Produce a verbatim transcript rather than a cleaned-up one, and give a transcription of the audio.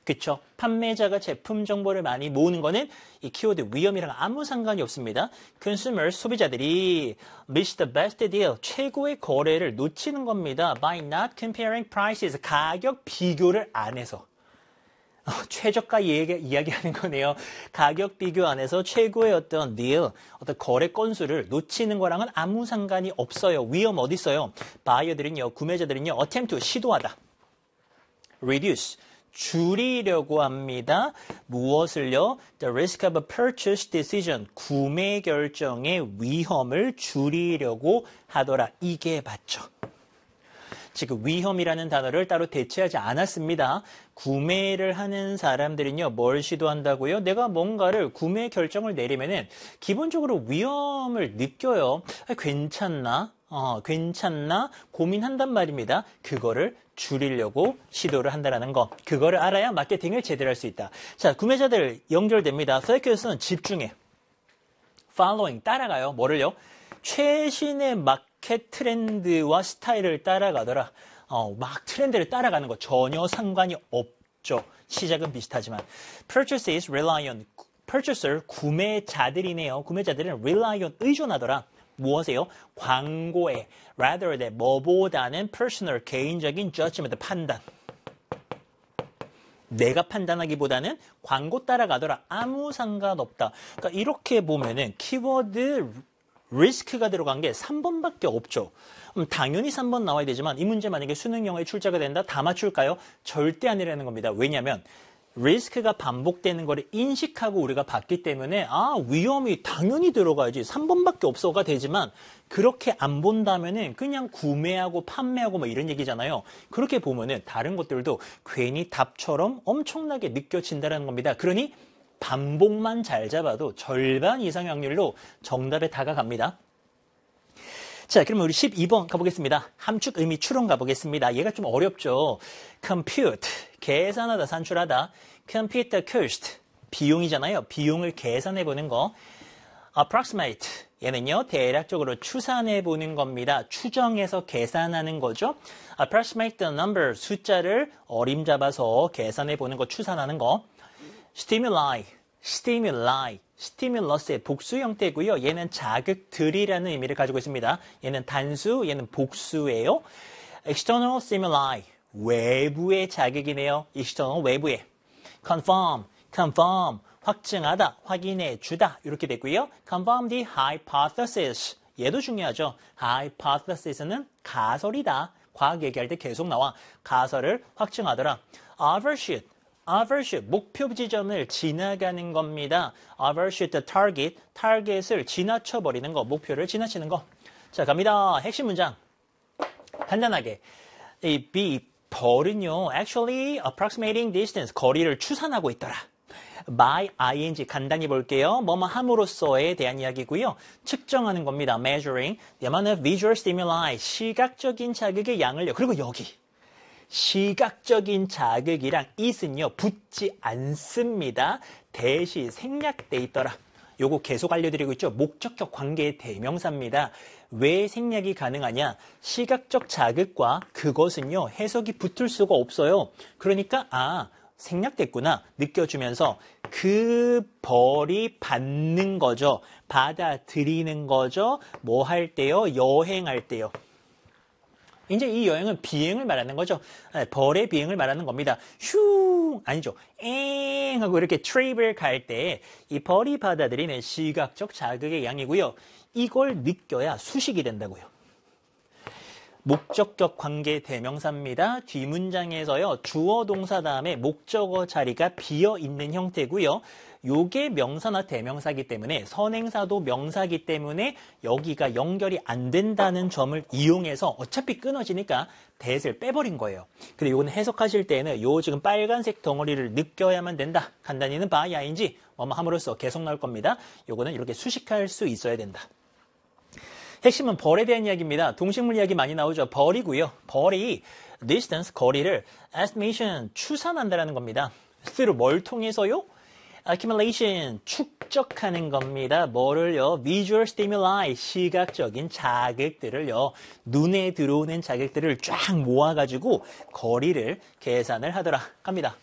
그쵸? 판매자가 제품 정보를 많이 모으는 거는 이 키워드 위험이랑 아무 상관이 없습니다. consumers, 소비자들이 miss the best deal, 최고의 거래를 놓치는 겁니다. by not comparing prices, 가격 비교를 안 해서. 어, 최저가 이야기, 이야기하는 거네요. 가격 비교 안에서 최고의 어떤 deal, 어떤 거래 건수를 놓치는 거랑은 아무 상관이 없어요. 위험 어디 있어요? 바이어들은요, 구매자들은요, attempt to 시도하다. reduce, 줄이려고 합니다. 무엇을요? The risk of a purchase decision, 구매 결정의 위험을 줄이려고 하더라. 이게 맞죠. 지금 위험이라는 단어를 따로 대체하지 않았습니다. 구매를 하는 사람들은요, 뭘 시도한다고요? 내가 뭔가를 구매 결정을 내리면은 기본적으로 위험을 느껴요. 아, 괜찮나? 어, 괜찮나? 고민한단 말입니다. 그거를 줄이려고 시도를 한다는 거. 그거를 알아야 마케팅을 제대로 할 수 있다. 자, 구매자들 연결됩니다. focus는 집중해. following, 따라가요. 뭐를요? 최신의 마켓 트렌드와 스타일을 따라가더라. 어, 막 트렌드를 따라가는 거 전혀 상관이 없죠. 시작은 비슷하지만. purchase is rely on. purchaser, 구매자들이네요. 구매자들은 rely on, 의존하더라. 무엇에요? 광고에 rather than 뭐보다는 personal, 개인적인 judgment, 판단. 내가 판단하기보다는 광고 따라가더라. 아무 상관없다. 그러니까 이렇게 보면은 키워드 리스크가 들어간 게 삼 번밖에 없죠. 그럼 당연히 삼 번 나와야 되지만 이 문제 만약에 수능 영어에 출제가 된다? 다 맞출까요? 절대 아니라는 겁니다. 왜냐하면 리스크가 반복되는 거를 인식하고 우리가 봤기 때문에 아, 위험이 당연히 들어가야지. 삼 번밖에 없어가 되지만 그렇게 안 본다면은 그냥 구매하고 판매하고 뭐 이런 얘기잖아요. 그렇게 보면은 다른 것들도 괜히 답처럼 엄청나게 느껴진다는 겁니다. 그러니 반복만 잘 잡아도 절반 이상의 확률로 정답에 다가갑니다. 자, 그러면 우리 십이 번 가보겠습니다. 함축 의미 추론 가보겠습니다. 얘가 좀 어렵죠. compute, 계산하다, 산출하다. compute the cost, 비용이잖아요. 비용을 계산해보는 거. approximate, 얘는요, 대략적으로 추산해보는 겁니다. 추정해서 계산하는 거죠. approximate the number, 숫자를 어림잡아서 계산해보는 거, 추산하는 거. stimuli, stimuli, 스티뮬러스의 복수 형태고요. 얘는 자극들이라는 의미를 가지고 있습니다. 얘는 단수, 얘는 복수예요. external stimuli, 외부의 자극이네요. external, 외부의. confirm, confirm, 확증하다, 확인해 주다 이렇게 되고요. confirm the hypothesis, 얘도 중요하죠. hypothesis는 가설이다. 과학 얘기할 때 계속 나와. 가설을 확증하더라. overshoot, overshoot, 목표 지점을 지나가는 겁니다. overshoot the target, target을 지나쳐버리는 거, 목표를 지나치는 거. 자, 갑니다. 핵심 문장. 간단하게. 이 B, 벌은요, actually approximating distance, 거리를 추산하고 있더라. by ing, 간단히 볼게요. 뭐뭐 함으로써에 대한 이야기고요. 측정하는 겁니다. measuring the amount of visual stimuli, 시각적인 자극의 양을요. 그리고 여기. 시각적인 자극이랑 it은요, 붙지 않습니다. 대시 생략돼 있더라. 요거 계속 알려드리고 있죠. 목적격 관계의 대명사입니다. 왜 생략이 가능하냐? 시각적 자극과 그것은요, 해석이 붙을 수가 없어요. 그러니까 아, 생략됐구나 느껴주면서 그 벌이 받는 거죠. 받아들이는 거죠. 뭐 할 때요? 여행할 때요. 이제 이 여행은 비행을 말하는 거죠. 벌의 비행을 말하는 겁니다. 휴 아니죠. 엥 하고 이렇게 트립을 갈 때 이 벌이 받아들이는 시각적 자극의 양이고요. 이걸 느껴야 수식이 된다고요. 목적격 관계 대명사입니다. 뒷문장에서요. 주어 동사 다음에 목적어 자리가 비어 있는 형태고요. 요게 명사나 대명사기 때문에 선행사도 명사기 때문에 여기가 연결이 안 된다는 점을 이용해서 어차피 끊어지니까 that을 빼버린 거예요. 근데 요거는 해석하실 때는 요 지금 빨간색 덩어리를 느껴야만 된다. 간단히는 by ing 뭐뭐 함으로써 계속 나올 겁니다. 요거는 이렇게 수식할 수 있어야 된다. 핵심은 벌에 대한 이야기입니다. 동식물 이야기 많이 나오죠. 벌이고요. 벌이 distance, 거리를 estimation, 추산한다는 겁니다. through 뭘 통해서요? accumulation, 축적하는 겁니다. 뭐를요? visual stimuli, 시각적인 자극들을요. 눈에 들어오는 자극들을 쫙 모아가지고 거리를 계산을 하더라. 갑니다.